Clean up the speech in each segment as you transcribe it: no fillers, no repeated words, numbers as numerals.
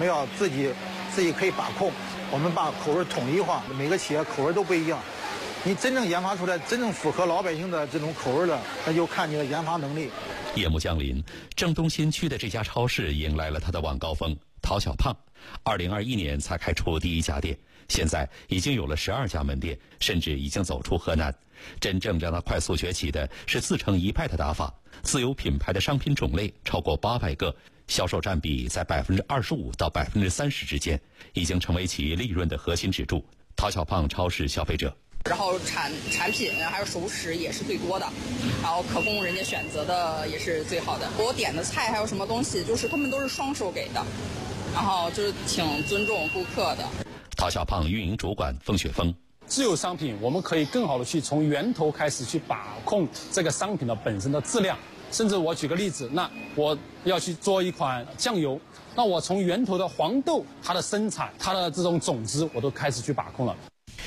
们要自己可以把控，我们把口味统一化，每个企业口味都不一样。你真正研发出来真正符合老百姓的这种口味的，那就看你的研发能力。 夜幕降临，郑东新区的这家超市迎来了它的晚高峰。陶小胖2021年才开出第一家店，现在已经有了12家门店，甚至已经走出河南。真正让它快速崛起的是自成一派的打法，自有品牌的商品种类超过800个，销售占比在25%到30%之间，已经成为其利润的核心支柱。陶小胖超市消费者。 然后产品还有熟食也是最多的，然后可供人家选择的也是最好的。我点的菜还有什么东西，就是他们都是双手给的，然后就是挺尊重顾客的。 陶小胖运营主管凤雪峰。 自有商品，我们可以更好的去从源头开始去把控这个商品的本身的质量。甚至我举个例子，那我要去做一款酱油，那我从源头的黄豆它的生产，它的这种种子，我都开始去把控了。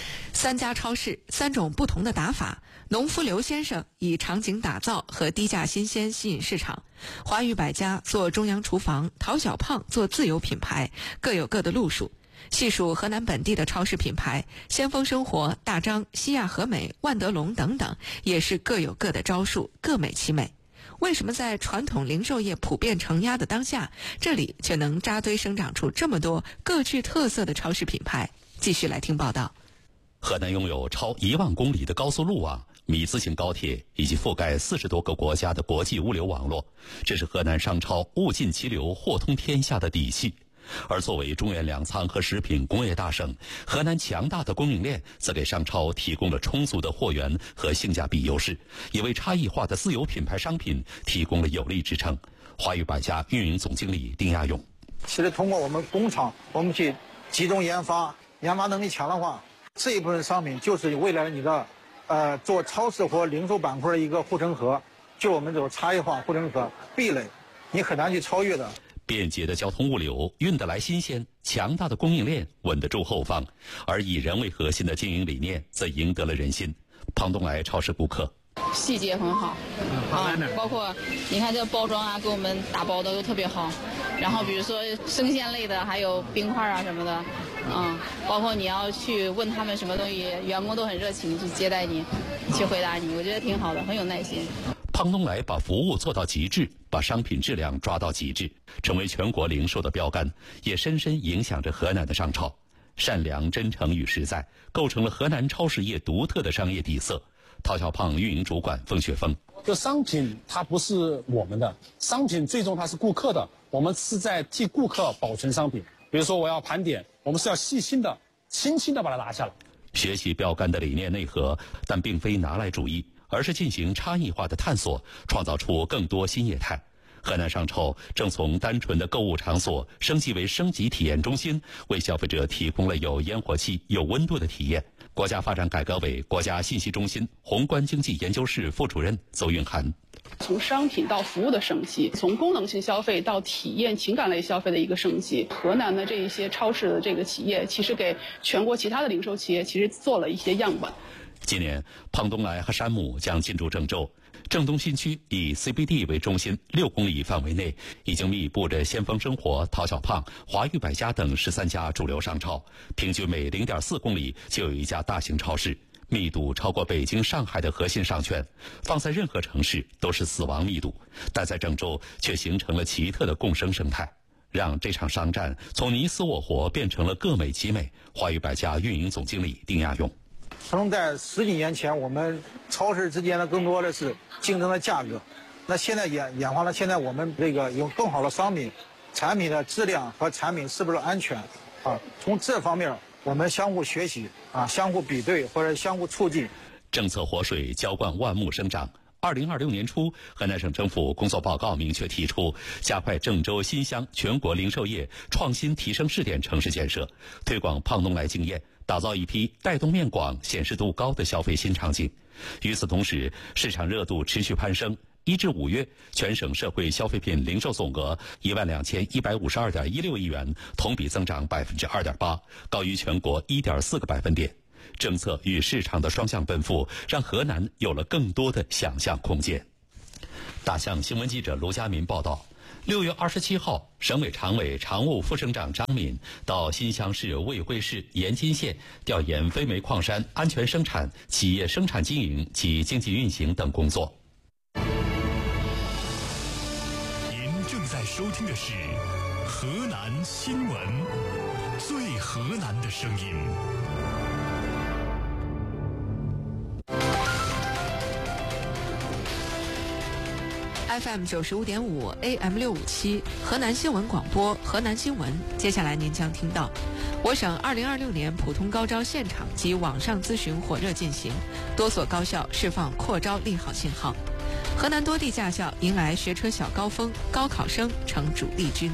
3家超市，3种不同的打法。农夫刘先生以场景打造和低价新鲜吸引市场，华裕百家做中央厨房，陶小胖做自有品牌，各有各的路数。细数河南本地的超市品牌，先锋生活、大张、西亚和美、万德龙等等，也是各有各的招数，各美其美。为什么在传统零售业普遍承压的当下，这里却能扎堆生长出这么多各具特色的超市品牌？继续来听报道。 河南拥有超1万公里的高速路网、米字形高铁以及覆盖40多个国家的国际物流网络，这是河南商超物尽其流、货通天下的底气。而作为中原粮仓和食品工业大省，河南强大的供应链则给商超提供了充足的货源和性价比优势，也为差异化的自有品牌商品提供了有力支撑。华裕百家运营总经理丁亚勇。 其实通过我们工厂，我们去集中研发能力强的话，这一部分商品就是未来你的做超市或零售板块的一个护城河，就我们这种差异化护城河壁垒，你很难去超越的。 便捷的交通物流，运得来新鲜，强大的供应链稳得住后方，而以人为核心的经营理念则赢得了人心。胖东来超市顾客。 细节很好包括你看这包装啊，给我们打包的都特别好。然后比如说生鲜类的，还有冰块啊什么的，包括你要去问他们什么东西，员工都很热情去接待你，去回答你，我觉得挺好的，很有耐心。 胖东来把服务做到极致，把商品质量抓到极致，成为全国零售的标杆，也深深影响着河南的商超。善良、真诚与实在，构成了河南超市业独特的商业底色。陶小胖运营主管凤雪峰。 就商品它不是我们的，商品最终它是顾客的，我们是在替顾客保存商品。比如说我要盘点，我们是要细心的、轻轻的把它拿下来。 学习标杆的理念内核，但并非拿来主义，而是进行差异化的探索，创造出更多新业态。河南商超正从单纯的购物场所升级为升级体验中心，为消费者提供了有烟火气、有温度的体验。国家发展改革委国家信息中心宏观经济研究室副主任邹韵涵。 从商品到服务的升级，从功能性消费到体验情感类消费的一个升级。河南的这一些超市的这个企业，其实给全国其他的零售企业其实做了一些样本。 今年，胖东来和山姆将进驻郑州。郑东新区以 CBD 为中心6公里范围内，已经密布着先锋生活、陶小胖、华裕百家等13家主流商超，平均每 0.4 公里就有一家大型超市，密度超过北京、上海的核心商圈。放在任何城市都是死亡密度，但在郑州却形成了奇特的共生生态，让这场商战从你死我活变成了各美其美。华裕百家运营总经理丁亚勇。 可能在10几年前，我们超市之间的更多的是竞争的价格。那现在演化了，现在我们这个有更好的商品，产品的质量和产品是不是安全啊？从这方面我们相互学习啊，相互比对或者相互促进。 政策活水浇灌万木生长。2026年初，河南省政府工作报告明确提出，加快郑州新乡全国零售业创新提升试点城市建设，推广胖东来经验，打造一批带动面广、显示度高的消费新场景。与此同时，市场热度持续攀升。1至5月，全省社会消费品零售总额12152.16亿元，同比增长2.8%，高于全国1.4个百分点。政策与市场的双向奔赴，让河南有了更多的想象空间。大象新闻记者卢佳民报道。 6月27号，省委常委、常务副省长张敏到新乡市卫辉市盐津县调研非煤矿山安全生产、企业生产经营及经济运行等工作。 您正在收听的是河南新闻，最河南的声音。 FM 95.5 AM 657河南新闻广播，河南新闻。接下来您将听到，我省2026年普通高招现场及网上咨询火热进行，多所高校释放扩招利好信号。河南多地驾校迎来学车小高峰，高考生成主力军。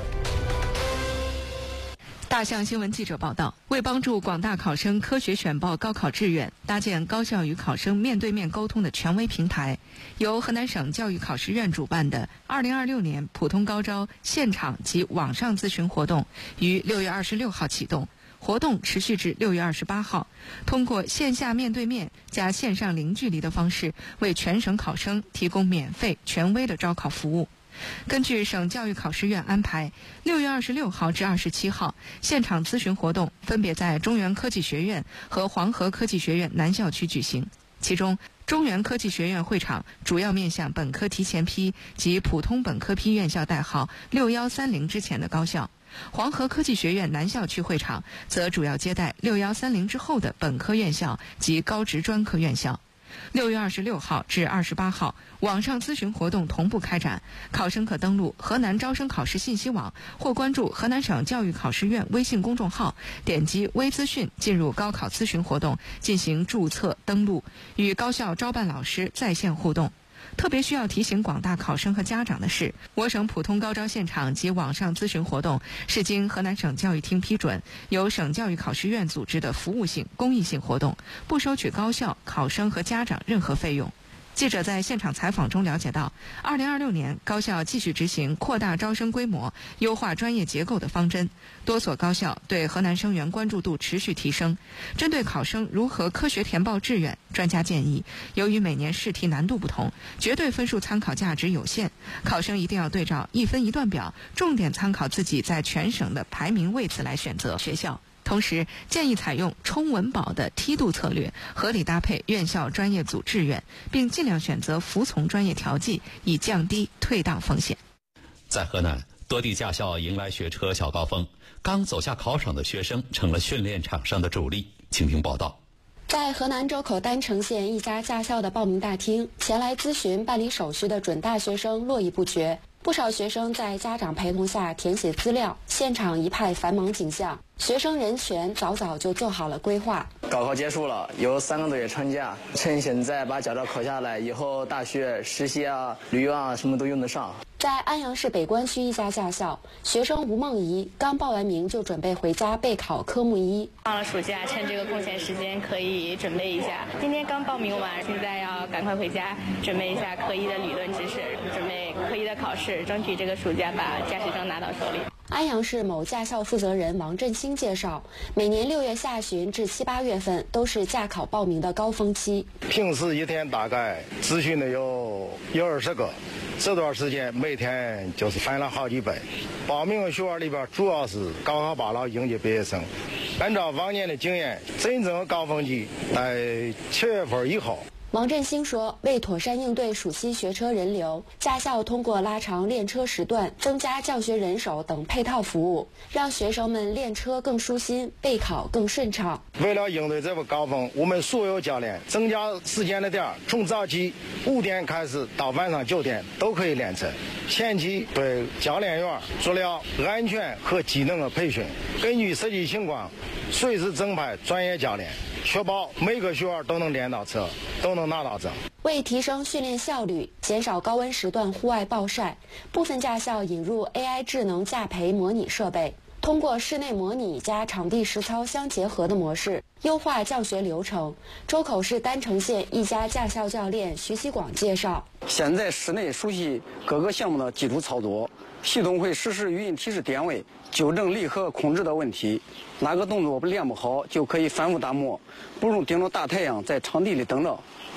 大象新闻记者报道，为帮助广大考生科学选报高考志愿，搭建高校与考生面对面沟通的权威平台，由河南省教育考试院主办的2026年普通高招现场及网上咨询活动于6月26号启动，活动持续至6月28号，通过线下面对面加线上零距离的方式，为全省考生提供免费权威的招考服务。根据省教育考试院安排，6月26号至27号，现场咨询活动分别在中原科技学院和黄河科技学院南校区举行。其中，中原科技学院会场主要面向本科提前批及普通本科批院校代号6130之前的高校；黄河科技学院南校区会场则主要接待6130之后的本科院校及高职专科院校。6月26号至28号，网上咨询活动同步开展，考生可登录河南招生考试信息网或关注河南省教育考试院微信公众号，点击微资讯进入高考咨询活动进行注册登录，与高校招办老师在线互动。特别需要提醒广大考生和家长的是，我省普通高招现场及网上咨询活动是经河南省教育厅批准，由省教育考试院组织的服务性、公益性活动，不收取高校、考生和家长任何费用。记者在现场采访中了解到，2026年高校继续执行扩大招生规模、优化专业结构的方针，多所高校对河南生源关注度持续提升。针对考生如何科学填报志愿，专家建议，由于每年试题难度不同，绝对分数参考价值有限，考生一定要对照一分一段表，重点参考自己在全省的排名位次来选择学校。同时，建议采用冲稳保的梯度策略，合理搭配院校专业组志愿，并尽量选择服从专业调剂，以降低退档风险。 在河南，多地驾校迎来学车小高峰，刚走下考场的学生成了训练场上的主力。请听报道。 在河南周口丹城县一家驾校的报名大厅，前来咨询办理手续的准大学生络绎不绝。不少学生在家长陪同下填写资料，现场一派繁忙景象。学生人权早早就做好了规划。 高考结束了，有3个多月长假，趁现在把驾照考下来，以后大学实习啊、旅游啊什么都用得上。 在安阳市北关区一家驾校，学生吴梦怡刚报完名就准备回家备考科目1。 放了暑假，趁这个空闲时间可以准备一下。今天刚报名完，现在要赶快回家准备一下科1的理论知识，准备科1的考试，争取这个暑假把驾驶证拿到手里。 安阳市某驾校负责人王振兴介绍，每年6月下旬至7、8月份都是驾考报名的高峰期。 平时一天大概咨询的有20个，这段时间每天就是翻了好几倍。报名的学员里边主要是高考报考应届毕业生。按照往年的经验，真正的高峰期在7月份以后。 王振兴说，为妥善应对暑期学车人流，驾校通过拉长练车时段、增加教学人手等配套服务，让学生们练车更舒心，备考更顺畅。 为了应对这个高峰，我们所有教练增加时间的点，从早起5点开始到晚上9点都可以练车。前期对教练员做了安全和技能的培训，根据实际情况，随时增派专业教练，确保每个学员都能练到车，都能拿到证。 为提升训练效率，减少高温时段户外暴晒，部分驾校引入 AI 智能驾培模拟设备，通过室内模拟加场地实操相结合的模式，优化教学流程。周口市丹城县一家驾校教练徐希广介绍， 现在室内熟悉各个项目的基础操作，系统会实时语音提示点位，纠正离合控制的问题。哪个动作练不好，就可以反复打磨，不用盯着大太阳在场地里等着。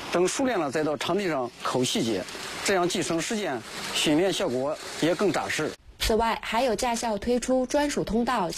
等熟练了再到场地上抠细节，这样既省时间，训练效果也更扎实。 此外，还有驾校推出专属通道。